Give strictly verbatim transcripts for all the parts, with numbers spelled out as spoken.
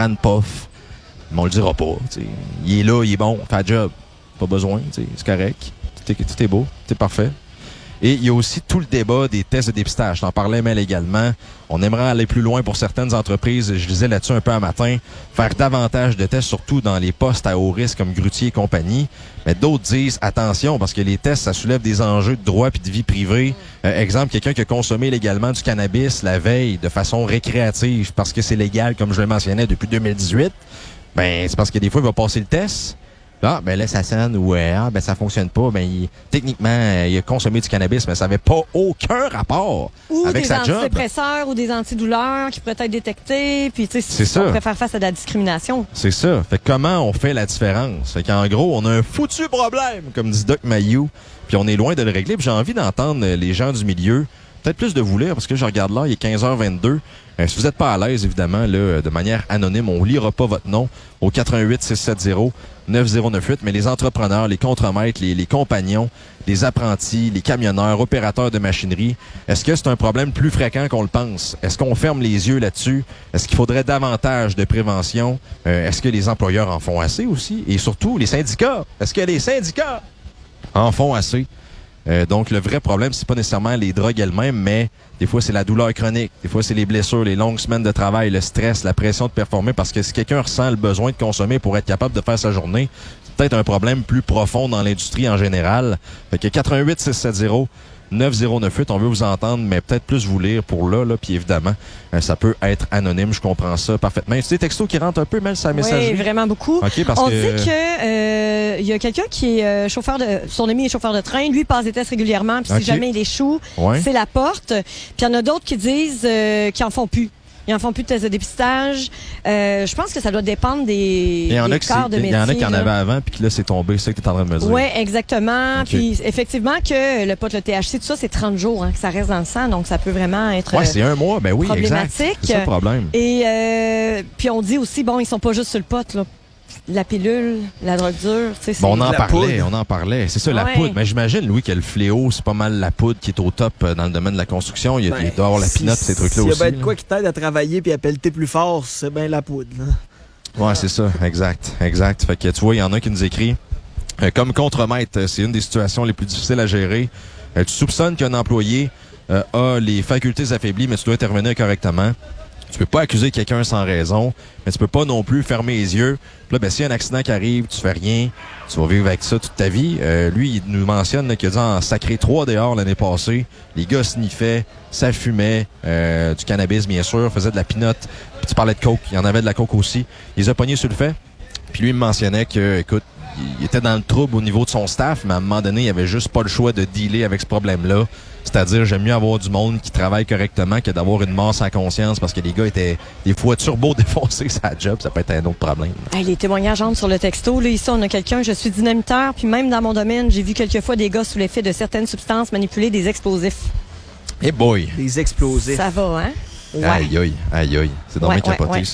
prend une puff. Mais on le dira pas. T'sais. Il est là, il est bon, fait le job. Pas besoin, t'sais, c'est correct. Tout est, tout est beau, tout est parfait. Et il y a aussi tout le débat des tests de dépistage. Je t'en parlais, Mel, également. On aimerait aller plus loin pour certaines entreprises. Je disais là-dessus un peu un matin. Faire davantage de tests, surtout dans les postes à haut risque comme grutier et compagnie. Mais d'autres disent, attention, parce que les tests, ça soulève des enjeux de droit puis de vie privée. Euh, exemple, quelqu'un qui a consommé légalement du cannabis la veille de façon récréative parce que c'est légal, comme je le mentionnais, depuis deux mille dix-huit. Ben, c'est parce que des fois, il va passer le test. Ah, ben là, ça sonne, ouais, ah, ben ça fonctionne pas. Ben, il, techniquement, euh, il a consommé du cannabis, mais ça n'avait pas aucun rapport ou avec sa job. Ou des antidépresseurs ou des antidouleurs qui pourraient être détectés. Puis, tu sais, c'est ça. On pourrait faire face à de la discrimination. C'est ça. Fait que comment on fait la différence? Fait qu'en gros, on a un foutu problème, comme dit Doc Mayou, puis on est loin de le régler. Puis j'ai envie d'entendre les gens du milieu, peut-être plus de vous lire, parce que je regarde là, il est quinze heures vingt-deux. Euh, si vous n'êtes pas à l'aise, évidemment, là, de manière anonyme, on ne lira pas votre nom au quatre un huit six sept zéro neuf zéro neuf huit, mais les entrepreneurs, les contremaîtres, les, les compagnons, les apprentis, les camionneurs, opérateurs de machinerie, est-ce que c'est un problème plus fréquent qu'on le pense? Est-ce qu'on ferme les yeux là-dessus? Est-ce qu'il faudrait davantage de prévention? Euh, est-ce que les employeurs en font assez aussi? Et surtout, les syndicats. Est-ce que les syndicats en font assez? Euh, donc, le vrai problème, c'est pas nécessairement les drogues elles-mêmes, mais des fois, c'est la douleur chronique. Des fois, c'est les blessures, les longues semaines de travail, le stress, la pression de performer. Parce que si quelqu'un ressent le besoin de consommer pour être capable de faire sa journée, c'est peut-être un problème plus profond dans l'industrie en général. Fait que quatre un huit six sept zéro neuf zéro neuf huit, on veut vous entendre, mais peut-être plus vous lire pour là, là. Puis évidemment, euh, ça peut être anonyme, je comprends ça parfaitement. C'est des textos qui rentrent un peu, Mel, sa messagerie. Oui, vraiment beaucoup. Okay, parce on que... dit que euh, il y a quelqu'un qui est euh, chauffeur de... Son ami est chauffeur de train. Lui, il passe des tests régulièrement. Puis okay. si jamais il échoue, ouais. c'est la porte. Puis il y en a d'autres qui disent euh, qu'ils en font plus. Ils en font plus de tests de dépistage. Euh, je pense que ça doit dépendre des, des corps de métier. Il y en a qui en avaient avant, puis que là, c'est tombé. C'est ça que tu es en train de me dire. Oui, exactement. Okay. Puis effectivement, que le pot, le T H C, tout ça, c'est trente jours hein, que ça reste dans le sang. Donc, ça peut vraiment être ouais, c'est un mois. Ben oui, problématique. Exact. C'est ça le problème. Et euh, puis on dit aussi, bon, ils sont pas juste sur le pot, là. La pilule, la drogue dure, tu sais, bon, on en parlait, poudre. on en parlait. C'est ça, la ouais. poudre. Mais j'imagine, Louis, que le fléau, c'est pas mal la poudre qui est au top dans le domaine de la construction. Il y a, ben, il doit y avoir la pinotte, ces trucs-là aussi. S'il y a bien de quoi qui t'aide à travailler puis à pelleter plus fort, c'est bien la poudre. Là. Ouais, c'est ça, exact, exact. Fait que tu vois, il y en a qui nous écrit euh, comme contremaître, c'est une des situations les plus difficiles à gérer. Euh, tu soupçonnes qu'un employé euh, a les facultés affaiblies, mais tu dois intervenir correctement. Tu peux pas accuser quelqu'un sans raison, mais tu peux pas non plus fermer les yeux. Puis là, ben, s'il y a un accident qui arrive, tu fais rien, tu vas vivre avec ça toute ta vie. Euh, lui, il nous mentionne là, qu'il a dû en sacrer trois dehors l'année passée. Les gars sniffaient, ça fumait, euh, du cannabis, bien sûr, faisait de la pinotte. Puis tu parlais de coke, il y en avait de la coke aussi. Il les a pognés sur le fait. Puis lui, il me mentionnait que, écoute, il était dans le trouble au niveau de son staff, mais à un moment donné, il avait juste pas le choix de dealer avec ce problème-là. C'est-à-dire, j'aime mieux avoir du monde qui travaille correctement que d'avoir une mort sans conscience parce que les gars étaient des fois turbo défoncés sa job. Ça peut être un autre problème. Hey, les témoignages entrent sur le texto. Là, ici, on a quelqu'un, je suis dynamiteur, puis même dans mon domaine, j'ai vu quelquefois des gars sous l'effet de certaines substances manipuler des explosifs. Hey boy! Des explosifs. Ça va, hein? Ouais. Aïe, aïe, aïe, aïe. C'est dans ouais, mes capotés, ouais, ouais. ça.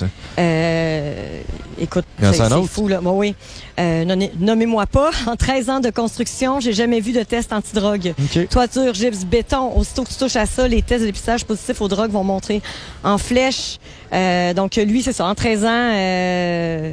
Euh, écoute, c'est, c'est autre? fou, là. Bon, oui. Euh, nommez, nommez-moi pas. En treize ans de construction, j'ai jamais vu de test antidrogue. Okay. Toiture, gypse, béton. Aussitôt que tu touches à ça, les tests de dépistage positifs aux drogues vont monter en flèche. Euh, donc, lui, c'est ça. En treize ans, euh,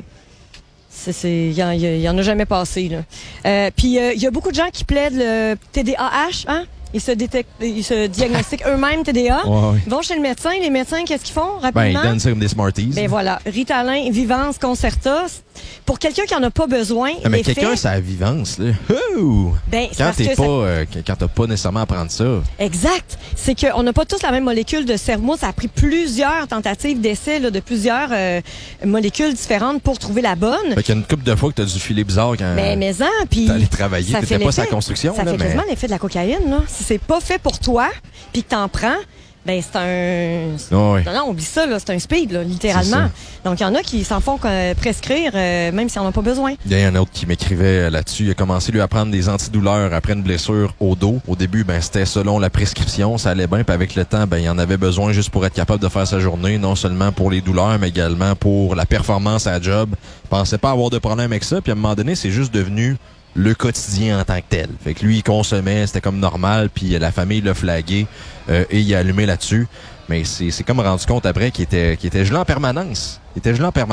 il y, y en a jamais passé, là. Euh, puis, il euh, y a beaucoup de gens qui plaident le T D A H, hein? Ils se, détectent, ils se diagnostiquent eux-mêmes T D A. Ouais, ouais. Ils vont chez le médecin. Les médecins, qu'est-ce qu'ils font rapidement? Ben, ils donnent ça comme des Smarties. Ben voilà. Ritalin, Vivance, Concerta. Pour quelqu'un qui en a pas besoin, ah, mais l'effet... quelqu'un, ça a Vivance, là. Ouh! Ben, quand t'es pas, ça... euh, quand t'as pas nécessairement à prendre ça. Exact. C'est qu'on n'a pas tous la même molécule de cerveau. Ça a pris plusieurs tentatives d'essai là, de plusieurs euh, molécules différentes pour trouver la bonne. Fait qu'il y a une couple de fois que t'as dû filer bizarre quand ben, mais en, puis t'allais travailler. T'étais pas sa construction. Ça là, fait mais... quasiment l'effet de la cocaïne. Là. Si c'est pas fait pour toi, puis que t'en prends, ben c'est un... Oh, oui. Non, non, oublie ça, là, c'est un speed, là, littéralement. Donc, il y en a qui s'en font euh, prescrire, euh, même s'ils n'en ont pas besoin. Il y a un autre qui m'écrivait là-dessus. Il a commencé lui à prendre des antidouleurs après une blessure au dos. Au début, ben c'était selon la prescription, ça allait bien. Puis avec le temps, ben il en avait besoin juste pour être capable de faire sa journée, non seulement pour les douleurs, mais également pour la performance à la job. Il pensait pas avoir de problème avec ça. Puis à un moment donné, c'est juste devenu le quotidien en tant que tel. Fait que lui, il consommait, c'était comme normal, puis la famille l'a flagué euh, et il a allumé là-dessus. Mais c'est, c'est comme rendu compte après qu'il était, qu'il était gelé en permanence. Il était gelé en permanence.